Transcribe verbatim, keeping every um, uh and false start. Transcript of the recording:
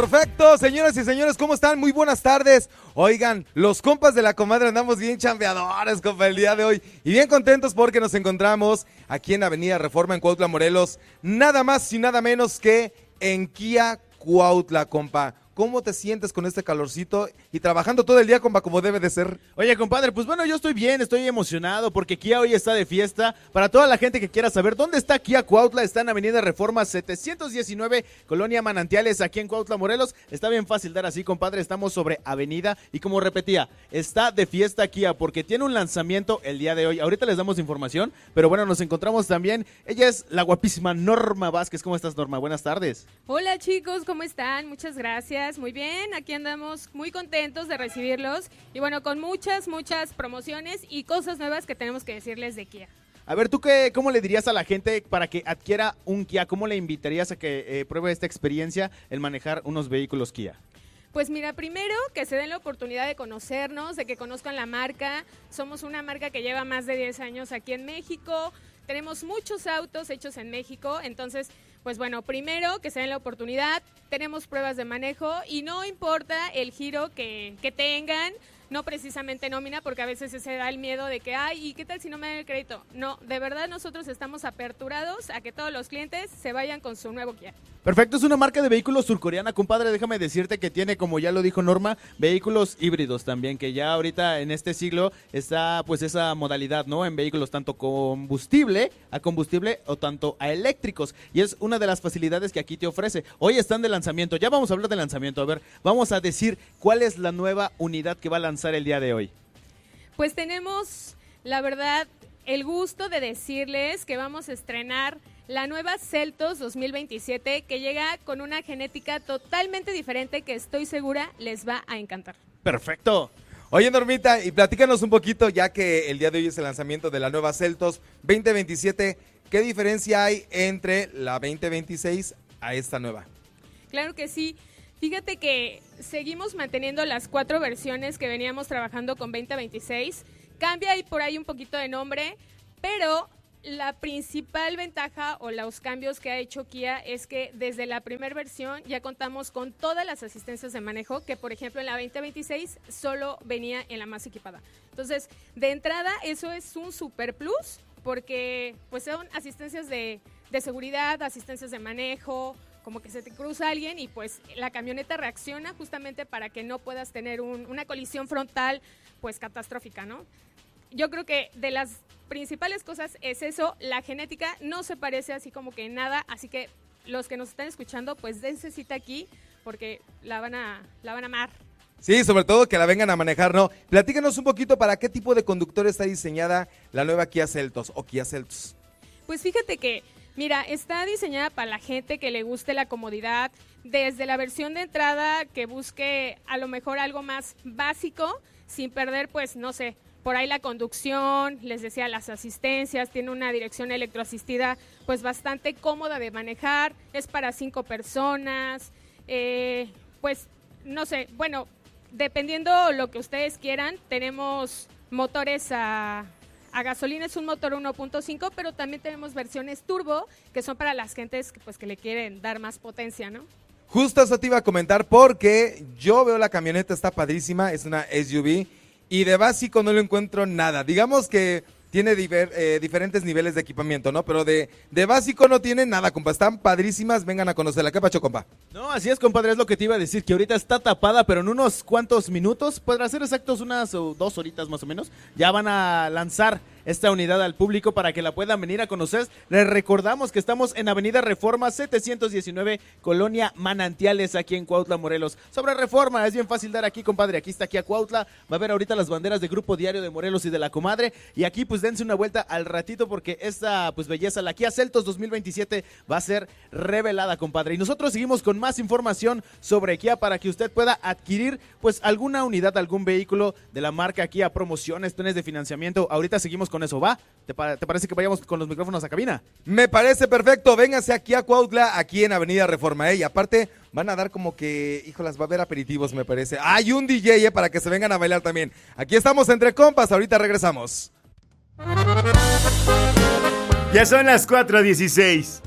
Perfecto, señoras y señores, ¿cómo están? Muy buenas tardes. Oigan, los compas de la comadre andamos bien chambeadores, compa, el día de hoy. Y bien contentos porque nos encontramos aquí en Avenida Reforma, en Cuautla, Morelos. Nada más y nada menos que en Kia Cuautla, compa. ¿Cómo te sientes con este calorcito y trabajando todo el día, compa, como debe de ser? Oye, compadre, pues bueno, yo estoy bien, estoy emocionado porque Kia hoy está de fiesta. Para toda la gente que quiera saber dónde está Kia Cuautla, está en Avenida Reforma setecientos diecinueve, Colonia Manantiales, aquí en Cuautla, Morelos. Está bien fácil dar así, compadre, estamos sobre Avenida y como repetía, está de fiesta Kia porque tiene un lanzamiento el día de hoy. Ahorita les damos información, pero bueno, nos encontramos también. Ella es la guapísima Norma Vázquez. ¿Cómo estás, Norma? Buenas tardes. Hola, chicos, ¿cómo están? Muchas gracias. Muy bien, aquí andamos muy contentos de recibirlos y bueno, con muchas, muchas promociones y cosas nuevas que tenemos que decirles de Kia. A ver, ¿tú qué, cómo le dirías a la gente para que adquiera un Kia? ¿Cómo le invitarías a que eh, pruebe esta experiencia, el manejar unos vehículos Kia? Pues mira, primero que se den la oportunidad de conocernos, de que conozcan la marca. Somos una marca que lleva más de diez años aquí en México. Tenemos muchos autos hechos en México, entonces, pues bueno, primero que se den la oportunidad, tenemos pruebas de manejo y no importa el giro que, que tengan, no precisamente nómina, porque a veces se da el miedo de que, ay, ¿y qué tal si no me dan el crédito? No, de verdad nosotros estamos aperturados a que todos los clientes se vayan con su nuevo Kia. Perfecto, es una marca de vehículos surcoreana, compadre. Déjame decirte que tiene, como ya lo dijo Norma, vehículos híbridos también, que ya ahorita en este siglo está pues esa modalidad, ¿no? En vehículos tanto combustible, a combustible o tanto a eléctricos. Y es una de las facilidades que aquí te ofrece. Hoy están de lanzamiento, ya vamos a hablar de lanzamiento. A ver, vamos a decir cuál es la nueva unidad que va a lanzar el día de hoy. Pues tenemos, la verdad, el gusto de decirles que vamos a estrenar la nueva Seltos dos mil veintisiete, que llega con una genética totalmente diferente que estoy segura les va a encantar. Perfecto. Oye, Normita, y platícanos un poquito, ya que el día de hoy es el lanzamiento de la nueva Seltos veinte veintisiete, ¿qué diferencia hay entre la veinte veintiséis a esta nueva? Claro que sí. Fíjate que seguimos manteniendo las cuatro versiones que veníamos trabajando con veinte veintiséis. Cambia ahí por ahí un poquito de nombre, pero la principal ventaja o los cambios que ha hecho Kia es que desde la primera versión ya contamos con todas las asistencias de manejo, que por ejemplo en la veinte veintiséis solo venía en la más equipada. Entonces, de entrada eso es un super plus porque pues son asistencias de, de seguridad, asistencias de manejo, como que se te cruza alguien y pues la camioneta reacciona justamente para que no puedas tener un, una colisión frontal pues catastrófica, ¿no? Yo creo que de las principales cosas es eso, la genética no se parece así como que nada, así que los que nos están escuchando pues dense cita aquí porque la van a, la van a amar. Sí, sobre todo que la vengan a manejar, ¿no? Platícanos un poquito para qué tipo de conductor está diseñada la nueva Kia Seltos o Kia Seltos. Pues fíjate que mira, está diseñada para la gente que le guste la comodidad, desde la versión de entrada que busque a lo mejor algo más básico, sin perder, pues, no sé, por ahí la conducción, les decía, las asistencias, tiene una dirección electroasistida, pues, bastante cómoda de manejar, es para cinco personas, eh, pues, no sé, bueno, dependiendo lo que ustedes quieran, tenemos motores a... A gasolina es un motor uno punto cinco, pero también tenemos versiones turbo, que son para las gentes que, pues, que le quieren dar más potencia, ¿no? Justo eso te iba a comentar porque yo veo la camioneta, está padrísima, es una S U V y de básico no lo encuentro nada. Digamos que tiene diver, eh, diferentes niveles de equipamiento, ¿no? Pero de, de básico no tiene nada, compa. Están padrísimas, vengan a conocerla. ¿Qué pacho, compa? No, así es, compadre, es lo que te iba a decir, que ahorita está tapada, pero en unos cuantos minutos, podrá ser exactos unas o dos horitas más o menos, ya van a lanzar esta unidad al público para que la puedan venir a conocer. Les recordamos que estamos en Avenida Reforma setecientos diecinueve, Colonia Manantiales, aquí en Cuautla, Morelos. Sobre Reforma, es bien fácil dar aquí, compadre, aquí está aquí a Cuautla, va a ver ahorita las banderas de Grupo Diario de Morelos y de la Comadre, y aquí pues dense una vuelta al ratito porque esta pues belleza, la Kia Seltos dos mil veintisiete va a ser revelada, compadre. Y nosotros seguimos con más información sobre Kia para que usted pueda adquirir pues alguna unidad, algún vehículo de la marca Kia, promociones, planes de financiamiento. Ahorita seguimos con eso, ¿va? ¿Te, pa- ¿Te parece que vayamos con los micrófonos a cabina? Me parece perfecto, véngase aquí a Cuautla, aquí en Avenida Reforma, ¿eh? Y aparte van a dar como que, híjolas, va a haber aperitivos, me parece. Hay un D J, ¿eh? Para que se vengan a bailar también. Aquí estamos entre compas, ahorita regresamos. Ya son las cuatro dieciséis.